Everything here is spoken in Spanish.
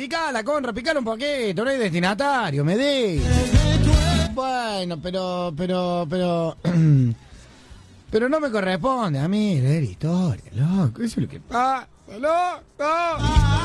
Picala, Conra, picala un poquito, no hay destinatario, me di. Bueno, pero no me corresponde a mí leer historia, loco. Eso es lo que pasa, loco.